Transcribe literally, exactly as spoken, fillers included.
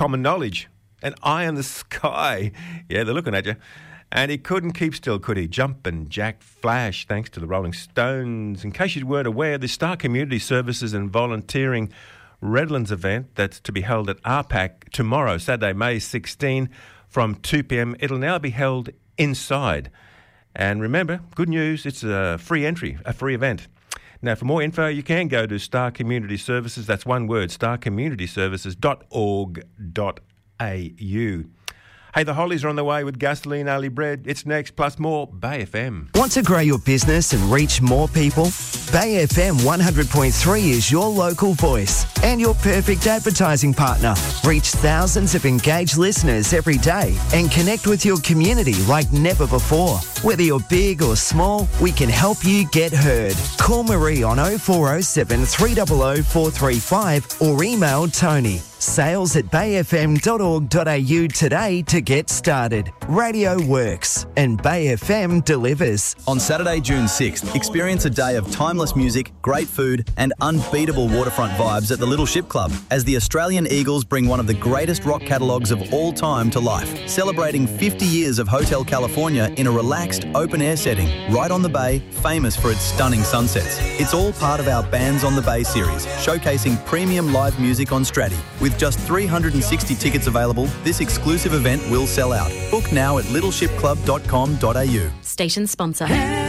common knowledge. An eye in the sky. Yeah, they're looking at you. And he couldn't keep still, could he? Jump and Jack Flash, thanks to the Rolling Stones. In case you weren't aware, the Star Community Services and Volunteering Redlands event that's to be held at R PAC tomorrow, Saturday, May sixteenth, from two p.m. It'll now be held inside. And remember, good news, it's a free entry, a free event. Now, for more info, you can go to Star Community Services, that's one word, star community services dot org dot a u. Hey, the Hollies are on the way with Gasoline Early Bread. It's next, plus more Bay F M. Want to grow your business and reach more people? Bay F M one hundred point three is your local voice and your perfect advertising partner. Reach thousands of engaged listeners every day and connect with your community like never before. Whether you're big or small, we can help you get heard. Call Marie on oh four oh seven, three hundred, four three five or email Tony. Sales at bay f m dot org dot a u today to get started. Radio works and Bay F M delivers. On Saturday, June sixth, experience a day of timeless music, great food and unbeatable waterfront vibes at the Little Ship Club as the Australian Eagles bring one of the greatest rock catalogues of all time to life, celebrating fifty years of Hotel California in a relaxed, open-air setting right on the bay, famous for its stunning sunsets. It's all part of our Bands on the Bay series, showcasing premium live music on Stratty. With just three hundred sixty tickets available, this exclusive event will sell out. Book now at little ship club dot com dot a u. Station sponsor.